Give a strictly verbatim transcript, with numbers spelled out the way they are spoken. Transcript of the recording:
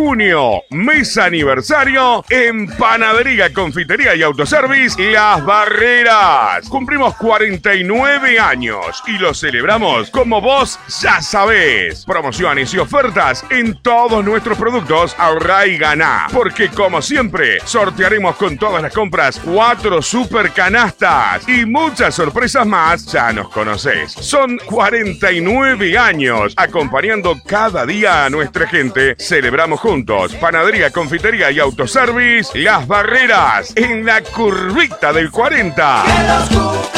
junio, mes aniversario en Panadería, Confitería y Autoservice Las Barreras. Cumplimos cuarenta y nueve años y lo celebramos como vos ya sabés. Promociones y ofertas en todos nuestros productos. Ahorrá y ganá, porque como siempre sortearemos con todas las compras cuatro super canastas y muchas sorpresas más. Ya nos conocés. Son cuarenta y nueve años acompañando cada día a nuestra gente. Celebramos juntos. Panadería, Confitería y Autoservice Las Barreras, en la curvita del cuarenta.